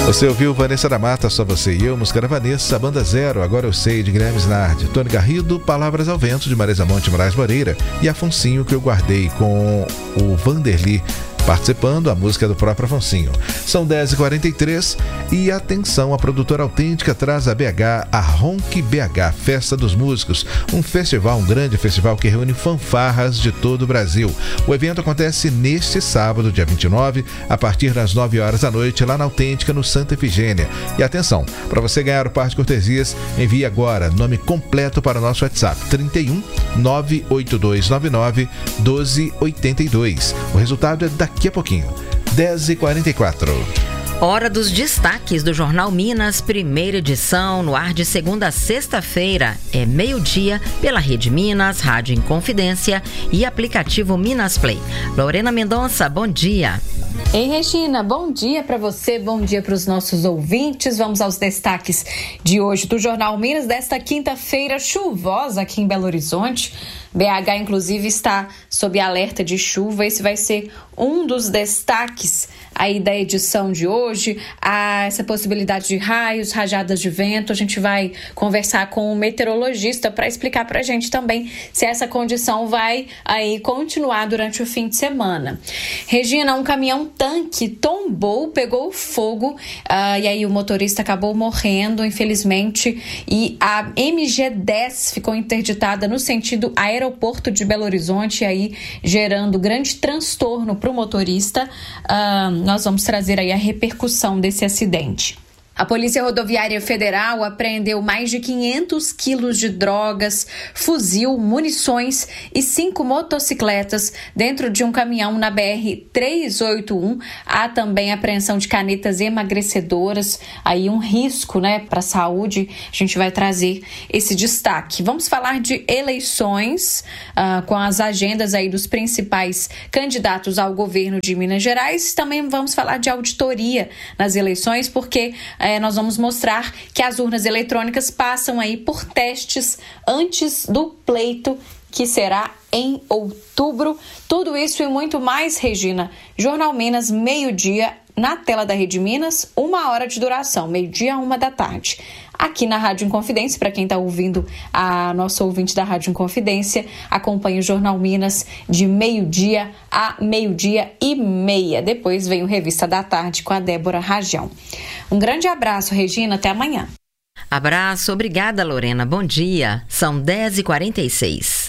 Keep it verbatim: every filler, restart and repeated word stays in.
Você ouviu Vanessa da Mata, Só Você e Eu, música da Vanessa, Banda Zero, Agora Eu Sei, de Guilherme Snardi, Tony Garrido, Palavras ao Vento, de Marisa Monte Moraes Moreira, e Afonsinho, que eu guardei com o Vanderly, participando, a música do próprio Afonsinho. São dez e quarenta e três e atenção, a produtora autêntica traz a B H, a Ronk B H, Festa dos Músicos, um festival, um grande festival que reúne fanfarras de todo o Brasil. O evento acontece neste sábado, dia vinte e nove, a partir das nove horas da noite, lá na Autêntica, no Santa Efigênia. E atenção, para você ganhar o par de cortesias, envie agora nome completo para o nosso WhatsApp, trinta e um, nove oito dois nove nove, doze oitenta e dois. O resultado é daqui Daqui a pouquinho, dez e quarenta e quatro. Hora dos destaques do Jornal Minas, primeira edição, no ar de segunda a sexta-feira. É meio-dia, pela Rede Minas, Rádio Inconfidência e aplicativo Minas Play. Lorena Mendonça, bom dia. Ei, Regina, bom dia para você, bom dia para os nossos ouvintes. Vamos aos destaques de hoje do Jornal Minas, desta quinta-feira chuvosa aqui em Belo Horizonte. B H, inclusive, está sob alerta de chuva. Esse vai ser um dos destaques aí da edição de hoje. Há essa possibilidade de raios, rajadas de vento. A gente vai conversar com um meteorologista para explicar para a gente também se essa condição vai aí continuar durante o fim de semana. Regina, um caminhão-tanque tombou, pegou fogo, uh, e aí o motorista acabou morrendo, infelizmente, e a M G dez ficou interditada no sentido aeroporto aeroporto de Belo Horizonte, aí gerando grande transtorno para o motorista. Uh, nós vamos trazer aí a repercussão desse acidente. A Polícia Rodoviária Federal apreendeu mais de quinhentos quilos de drogas, fuzil, munições e cinco motocicletas dentro de um caminhão na B R trezentos e oitenta e um. Há também apreensão de canetas emagrecedoras, aí um risco, né, para a saúde. A gente vai trazer esse destaque. Vamos falar de eleições, uh, com as agendas aí dos principais candidatos ao governo de Minas Gerais. Também vamos falar de auditoria nas eleições, porque É, nós vamos mostrar que as urnas eletrônicas passam aí por testes antes do pleito, que será em outubro. Tudo isso e muito mais, Regina. Jornal Minas, meio-dia, na tela da Rede Minas, uma hora de duração, meio-dia a uma da tarde. Aqui na Rádio Inconfidência, para quem está ouvindo, a nossa ouvinte da Rádio Inconfidência, acompanha o Jornal Minas de meio-dia a meio-dia e meia. Depois vem o Revista da Tarde com a Débora Rajão. Um grande abraço, Regina, até amanhã. Abraço, obrigada, Lorena, bom dia. São dez e quarenta e seis.